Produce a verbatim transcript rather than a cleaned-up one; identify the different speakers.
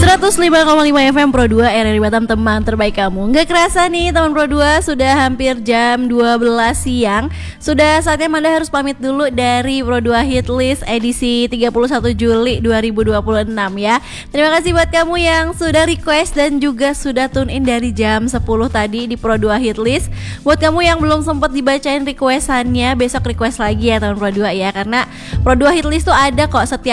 Speaker 1: seratus lima koma lima F M Pro dua R R I Batam, teman terbaik kamu. Nggak kerasa nih teman Pro dua, sudah hampir jam dua belas siang. Sudah saatnya Manda harus pamit dulu dari Pro dua Hit List edisi tiga puluh satu Juli dua ribu dua puluh enam ya. Terima kasih buat kamu yang sudah request dan juga sudah tune in dari jam sepuluh tadi di Pro dua Hit List. Buat kamu yang belum sempat dibacain requestannya, besok request lagi ya teman Pro dua ya. Karena Pro dua Hit List tuh ada kok setiap